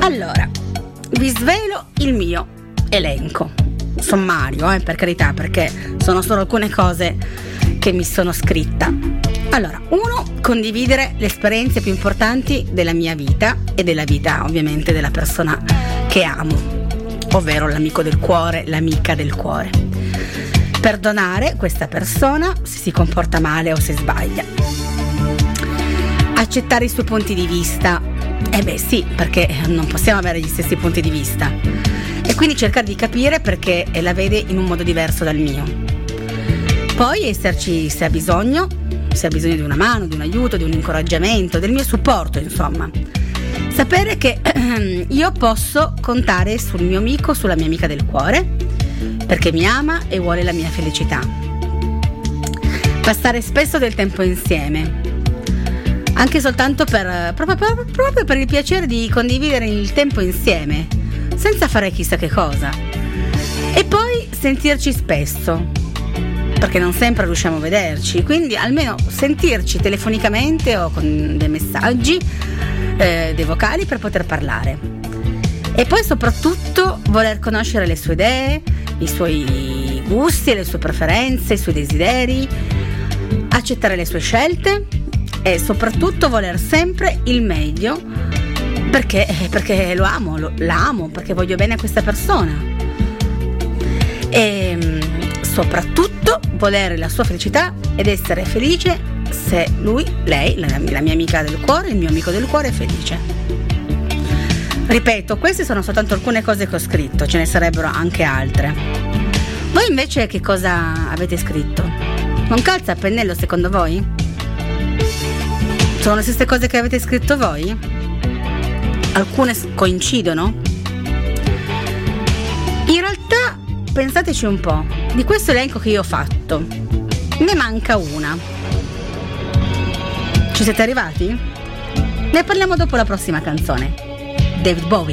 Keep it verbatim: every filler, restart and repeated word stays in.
Allora, vi svelo il mio elenco sommario, eh, per carità, perché sono solo alcune cose che mi sono scritta. Allora, uno, condividere le esperienze più importanti della mia vita e della vita ovviamente della persona che amo, ovvero l'amico del cuore, l'amica del cuore. Perdonare questa persona se si comporta male o se sbaglia. Accettare i suoi punti di vista. Eh beh sì, perché non possiamo avere gli stessi punti di vista. E quindi cercare di capire perché la vede in un modo diverso dal mio. Poi esserci se ha bisogno, se ha bisogno di una mano, di un aiuto, di un incoraggiamento, del mio supporto, insomma. Sapere che io posso contare sul mio amico, sulla mia amica del cuore, perché mi ama e vuole la mia felicità. Passare spesso del tempo insieme, anche soltanto per proprio, proprio, proprio per il piacere di condividere il tempo insieme, senza fare chissà che cosa. E poi sentirci spesso, perché non sempre riusciamo a vederci, quindi almeno sentirci telefonicamente o con dei messaggi, eh, dei vocali per poter parlare. E poi soprattutto voler conoscere le sue idee, i suoi gusti, le sue preferenze, i suoi desideri, accettare le sue scelte e soprattutto voler sempre il meglio, perché, perché lo amo, lo, l'amo, perché voglio bene a questa persona. E soprattutto volere la sua felicità ed essere felice se lui, lei, la, la mia amica del cuore, il mio amico del cuore è felice. Ripeto, queste sono soltanto alcune cose che ho scritto, ce ne sarebbero anche altre. Voi invece che cosa avete scritto? Non calza a pennello secondo voi? Sono le stesse cose che avete scritto voi? Alcune coincidono? In realtà, pensateci un po', di questo elenco che io ho fatto, ne manca una. Ci siete arrivati? Ne parliamo dopo la prossima canzone. David Bowie.